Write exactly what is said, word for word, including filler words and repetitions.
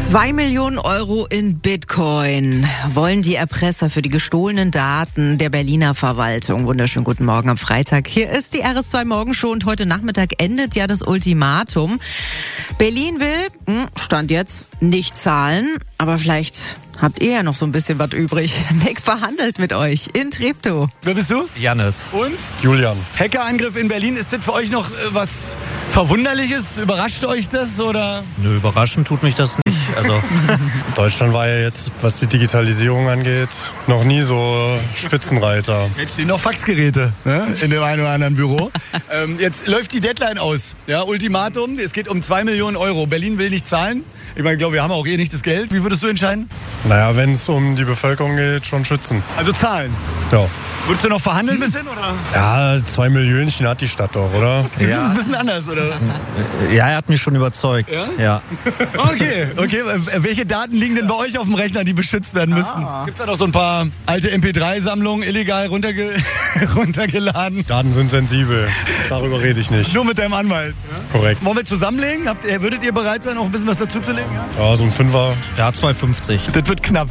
Zwei Millionen Euro in Bitcoin wollen die Erpresser für die gestohlenen Daten der Berliner Verwaltung. Wunderschönen guten Morgen am Freitag. Hier ist die R S zwei Morgenshow und heute Nachmittag endet ja das Ultimatum. Berlin will, Stand jetzt, nicht zahlen, aber vielleicht habt ihr ja noch so ein bisschen was übrig. Nick verhandelt mit euch in Treptow. Wer bist du? Jannis. Und? Julian. Hackerangriff in Berlin, ist das für euch noch äh, was Verwunderliches? Überrascht euch das oder? Nö, überraschend tut mich das nicht. Also Deutschland war ja jetzt, was die Digitalisierung angeht, noch nie so Spitzenreiter. Jetzt stehen noch Faxgeräte, ne? In dem einen oder anderen Büro. ähm, jetzt läuft die Deadline aus. Ja, Ultimatum, es geht um zwei Millionen Euro. Berlin will nicht zahlen. Ich meine, ich glaube, wir haben auch eh nicht das Geld. Wie würdest du entscheiden? Naja, wenn es um die Bevölkerung geht, schon schützen. Also zahlen. Ja. Würdest du noch verhandeln ein bisschen, oder? Ja, zwei Millionchen hat die Stadt doch, oder? Ist Ja. es ein bisschen anders, oder? ja, er hat mich schon überzeugt. Ja? Ja. Okay, okay. Welche Daten liegen denn bei euch auf dem Rechner, die beschützt werden müssten? Ah. Gibt es da noch so ein paar alte M P drei Sammlungen illegal runterge runtergeladen? Daten sind sensibel. Darüber rede ich nicht. Nur mit deinem Anwalt. Ja? Korrekt. Wollen wir zusammenlegen? Habt, ihr- würdet ihr bereit sein, noch ein bisschen was dazuzulegen? Ja? Ja, so ein Fünfer. Ja, zwei fünfzig. Das wird knapp.